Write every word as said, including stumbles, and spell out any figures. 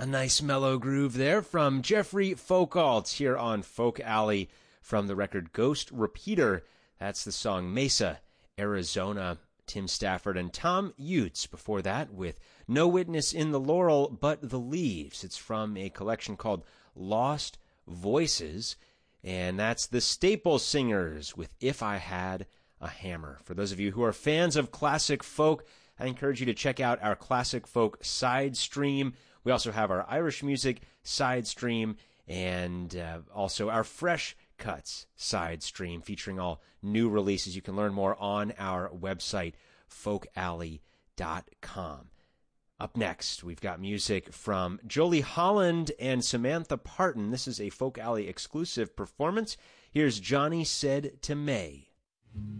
A nice mellow groove there from Jeffrey Folkalt here on Folk Alley from the record Ghost Repeater. That's the song Mesa, Arizona. Tim Stafford and Tom Utes before that with No Witness in the Laurel But the Leaves. It's from a collection called Lost Voices, and that's the Staple Singers with If I Had a Hammer. For those of you who are fans of classic folk, I encourage you to check out our classic folk side stream. We also have our Irish music side stream and uh, also our fresh cuts side stream featuring all new releases. You can learn more on our website, folk alley dot com. Up next, we've got music from Jolie Holland and Samantha Parton. This is a Folk Alley exclusive performance. Here's Johnny Said to May.